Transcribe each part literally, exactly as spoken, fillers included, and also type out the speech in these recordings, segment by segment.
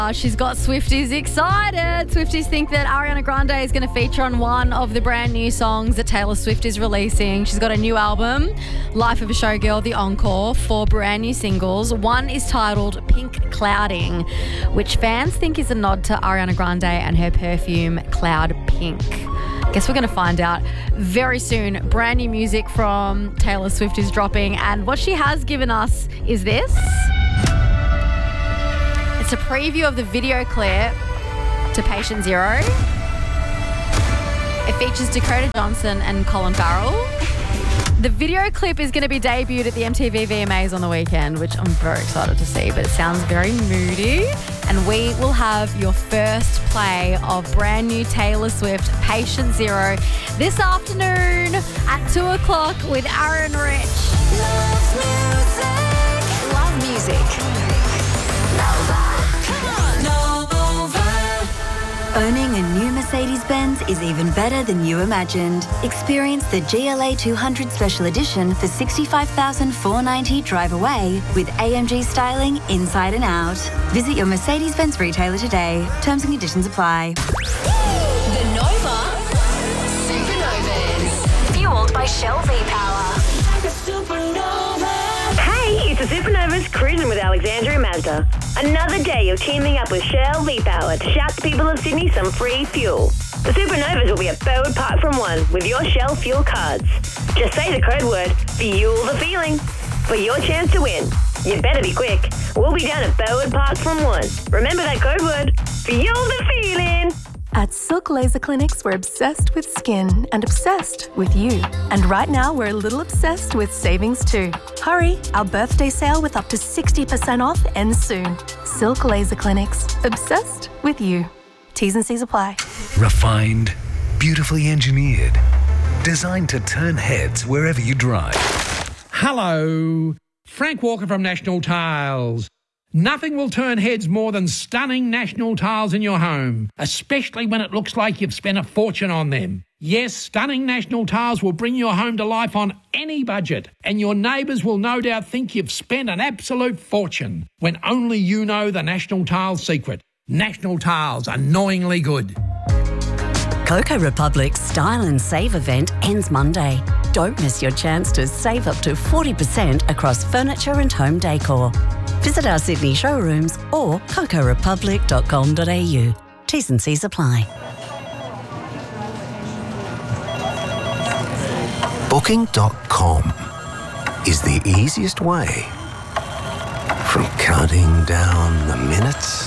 Uh, she's got Swifties excited. Swifties think that Ariana Grande is going to feature on one of the brand new songs that Taylor Swift is releasing. She's got a new album, Life of a Showgirl, The Encore, four brand new singles. One is titled Pink Clouding, which fans think is a nod to Ariana Grande and her perfume Cloud Pink. Guess we're going to find out very soon. Brand new music from Taylor Swift is dropping, and what she has given us is this. It's a preview of the video clip to Patient Zero. It features Dakota Johnson and Colin Farrell. The video clip is going to be debuted at the M T V V M As on the weekend, which I'm very excited to see, but it sounds very moody. And we will have your first play of brand new Taylor Swift, Patient Zero, this afternoon at two o'clock with Aaron Rich. Love music. Love music. Nova. Come on. Nova. Owning a new Mercedes-Benz is even better than you imagined. Experience the G L A two hundred Special Edition for sixty-five thousand four hundred ninety dollars drive away with A M G styling inside and out. Visit your Mercedes-Benz retailer today. Terms and conditions apply. The Nova Supernovas. Fueled by Shell V-Power. Hey, it's the Supernovas cruising with Alexandria Mazda. Another day of teaming up with Shell V-Power to shout the people of Sydney some free fuel. The Supernovas will be at Burwood Park from one with your Shell fuel cards. Just say the code word, fuel the feeling, for your chance to win. You better be quick. We'll be down at Burwood Park from one. Remember that code word, fuel the feeling. At Silk Laser Clinics, we're obsessed with skin and obsessed with you. And right now, we're a little obsessed with savings too. Hurry, our birthday sale with up to sixty percent off ends soon. Silk Laser Clinics, obsessed with you. T's and C's apply. Refined, beautifully engineered, designed to turn heads wherever you drive. Hello, Frank Walker from National Tiles. Nothing will turn heads more than stunning National Tiles in your home, especially when it looks like you've spent a fortune on them. Yes, stunning National Tiles will bring your home to life on any budget, and your neighbours will no doubt think you've spent an absolute fortune, when only you know the National Tiles secret. National Tiles, annoyingly good. Coco Republic's Style and Save event ends Monday. Don't miss your chance to save up to forty percent across furniture and home decor. Visit our Sydney showrooms or coco republic dot com dot a u. T's and C's apply. Booking dot com is the easiest way from counting down the minutes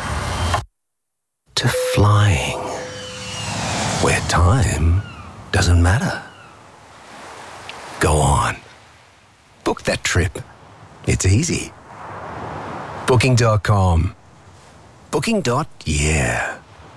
to flying, where time doesn't matter. Go on. Book that trip. It's easy. Booking dot com. Booking. Yeah.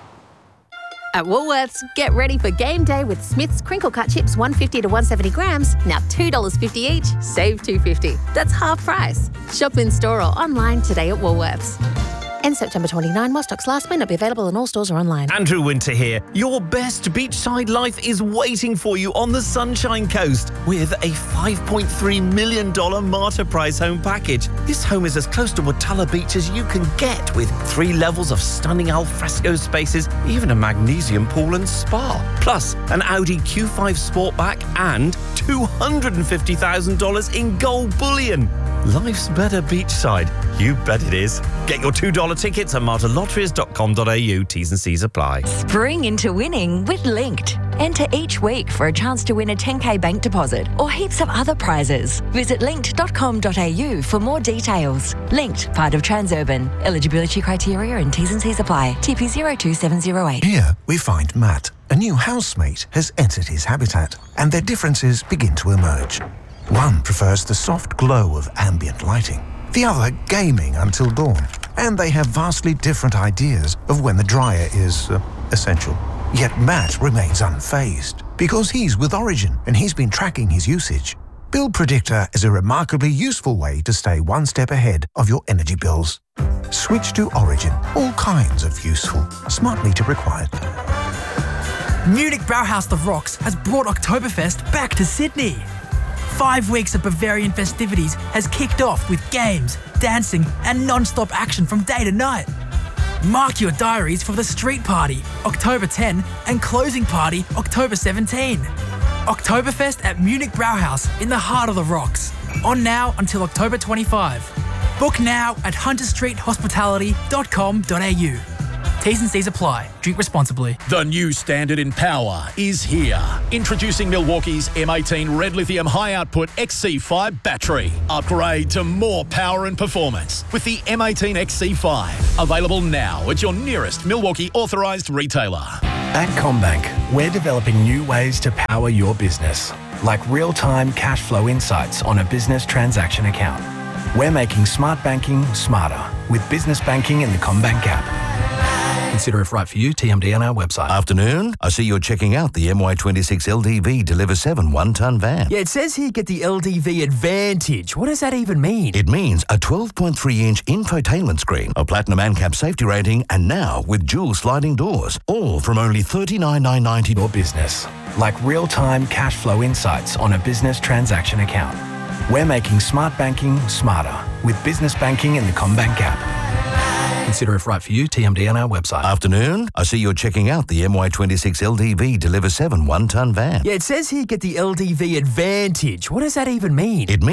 At Woolworths, get ready for game day with Smith's Crinkle Cut Chips one hundred fifty to one hundred seventy grams, now two dollars fifty each, save two dollars fifty. That's half price. Shop in store or online today at Woolworths. End September twenty-ninth, while stocks last, may not be available in all stores or online. Andrew Winter here. Your best beachside life is waiting for you on the Sunshine Coast with a five point three million dollars Marta Price home package. This home is as close to Watala Beach as you can get, with three levels of stunning alfresco spaces, even a magnesium pool and spa. Plus, an Audi Q five Sportback and two hundred fifty thousand dollars in gold bullion. Life's better beachside. You bet it is. Get your two dollars tickets at marta lotteries dot com dot a u. T's and C's apply. Spring into winning with Linked. Enter each week for a chance to win a ten K bank deposit or heaps of other prizes. Visit linked dot com dot a u for more details. Linked, part of Transurban. Eligibility criteria and T's and C's apply. T P zero two seven zero eight. Here we find Matt. A new housemate has entered his habitat, and their differences begin to emerge. One prefers the soft glow of ambient lighting, the other gaming until dawn, and they have vastly different ideas of when the dryer is uh, essential. Yet Matt remains unfazed because he's with Origin and he's been tracking his usage. Bill Predictor is a remarkably useful way to stay one step ahead of your energy bills. Switch to Origin. All kinds of useful, smart meter required. Munich Brauhaus The Rocks has brought Oktoberfest back to Sydney. Five weeks of Bavarian festivities has kicked off with games, dancing and non-stop action from day to night. Mark your diaries for the street party, October tenth, and closing party, October seventeenth. Oktoberfest at Munich Brauhaus in the heart of the rocks. On now until October twenty-fifth. Book now at hunter street hospitality dot com dot a u. T's and C's apply. Drink responsibly. The new standard in power is here. Introducing Milwaukee's M eighteen Red Lithium High Output X C five battery. Upgrade to more power and performance with the M eighteen X C five. Available now at your nearest Milwaukee authorised retailer. At CommBank, we're developing new ways to power your business, like real-time cash flow insights on a business transaction account. We're making smart banking smarter with business banking in the CommBank app. Consider if right for you, T M D on our website. Afternoon. I see you're checking out the M Y twenty-six L D V Deliver seven one-tonne van. Yeah, it says here get the L D V Advantage. What does that even mean? It means a twelve point three inch infotainment screen, a platinum ANCAP safety rating, and now with dual sliding doors, all from only thirty-nine thousand nine hundred ninety dollars. Your business, like real-time cash flow insights on a business transaction account. We're making smart banking smarter with business banking in the CommBank app. Consider if right for you, T M D on our website. Afternoon. I see you're checking out the M Y twenty-six L D V Deliver seven one-tonne van. Yeah, it says here get the L D V Advantage. What does that even mean? It means